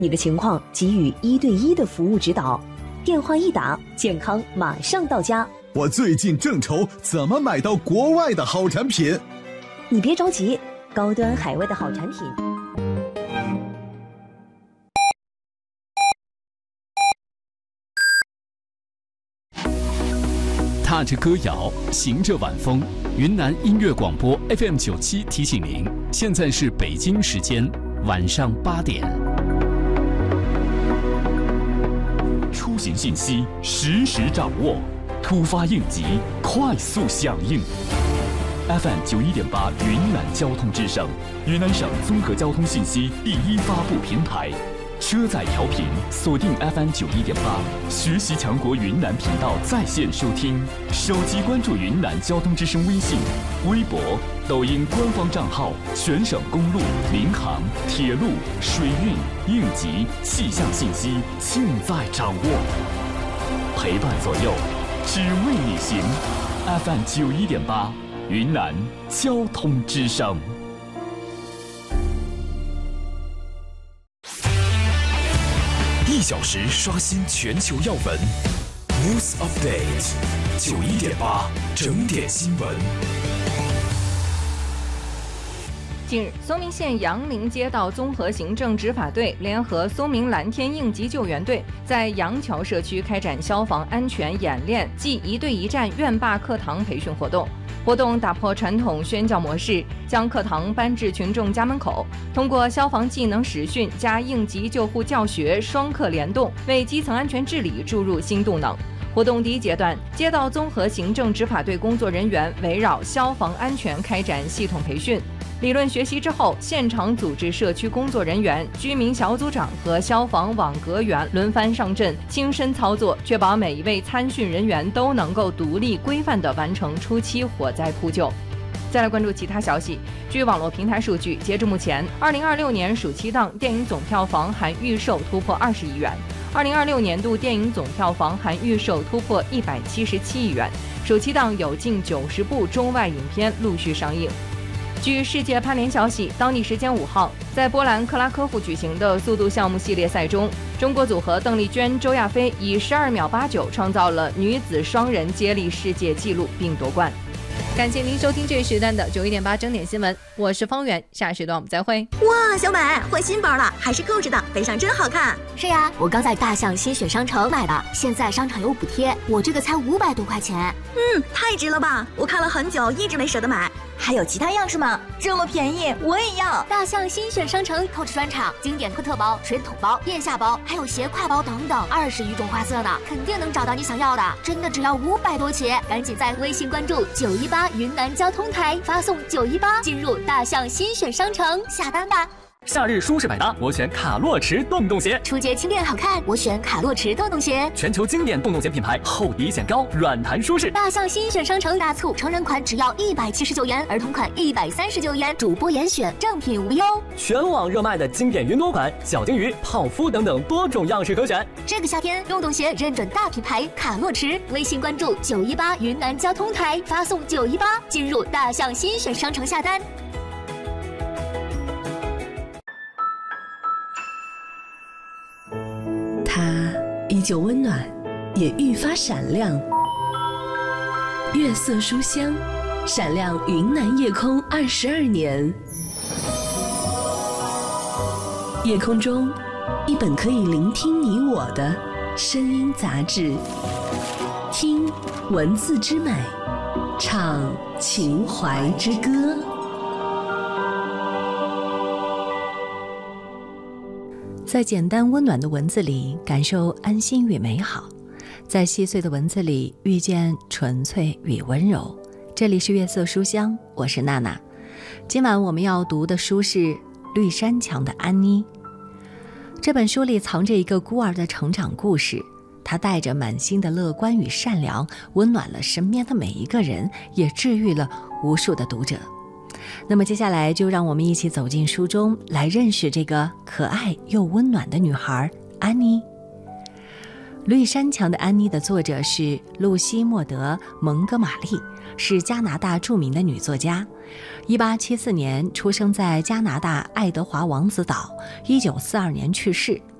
你的情况给予1对1的服务指导。电话一打，健康马上到家。 我最近正愁怎么买到国外的好产品。 你别着急，高端海外的好产品。 踏着歌谣，行着晚风，云南音乐广播 FM97提醒您，现在是北京时间晚上8点。出行信息实时掌握，突发应急快速响应。FM91.8云南交通之声，云南省综合交通信息第一发布平台。车载调频锁定 FM91.8，学习强国云南频道在线收听，手机关注云南交通之声微信、微博、抖音官方账号，全省公路、民航、铁路、水运、应急、气象信息尽在掌握，陪伴左右，只为你行。FM91.8，云南交通之声。1小时刷新全球要闻 ，News Update， 91.8整点新闻。 近日，松明县杨凌街道综合行政执法队联合松明蓝天应急救援队，在杨桥社区开展消防安全演练暨1对1站院坝课堂培训活动。活动打破传统宣教模式，将课堂搬至群众家门口，通过消防技能实训加应急救护教学双课联动，为基层安全治理注入新动能。活动第一阶段，街道综合行政执法队工作人员围绕消防安全开展系统培训。理论学习之后，现场组织社区工作人员、居民小组长和消防网格员轮番上阵，亲身操作，确保每一位参训人员都能够独立规范地完成初期火灾扑救。再来关注其他消息。据网络平台数据，截至目前，2026年暑期档电影总票房含预售突破20亿元，2026年度电影总票房含预售突破177亿元，暑期档有近90部中外影片陆续上映。据世界攀联消息，当地时间5号，在波兰克拉科夫举行的速度项目系列赛中，中国组合邓丽娟、周亚飞以12秒89创造了女子双人接力世界纪录，并夺冠。感谢您收听这一时段的91.8整点新闻，我是方圆，下时段我们再会。 哇，小美换新包了，还是扣着的，背上真好看。 是呀，我刚在大象新选商城买的，现在商场有补贴，我这个才500多块钱。 太值了吧！我看了很久，一直没舍得买。 还有其他样式吗？这么便宜，我也要！ 大象新选商城扣置专场，经典科特包、水桶包、腋下包，还有斜挎包等等，20余种花色的，肯定能找到你想要的。真的只要500多起，赶紧在微信关注918云南交通台，发送918进入大象新选商城下单吧。 夏日舒适百搭，我选卡洛驰洞洞鞋。 初阶轻便好看，我选卡洛驰洞洞鞋。 全球经典洞洞鞋品牌，厚底显高，软弹舒适。 大象新选商城大促，成人款只要179元，儿童款139元，主播严选，正品无忧。 全网热卖的经典云朵款、小金鱼、泡芙等等多种样式可选。 这个夏天，洞洞鞋认准大品牌卡洛驰，微信关注918云南交通台，发送918进入大象新选商城下单。 它依旧温暖，也愈发闪亮。月色书香，闪亮云南夜空22年。夜空中，一本可以聆听你我的声音杂志，听文字之美，唱情怀之歌。在简单温暖的文字里感受安心与美好，在细碎的文字里遇见纯粹与温柔。这里是月色书香，我是娜娜。今晚我们要读的书是《绿山墙的安妮》。这本书里藏着一个孤儿的成长故事，它带着满心的乐观与善良，温暖了身边的每一个人，也治愈了无数的读者。那么接下来就让我们一起走进书中，来认识这个可爱又温暖的女孩安妮。 绿山墙的安妮的作者是露西·莫德·蒙哥马利，是加拿大著名的女作家。1874年出生在加拿大爱德华王子岛，1942年去世。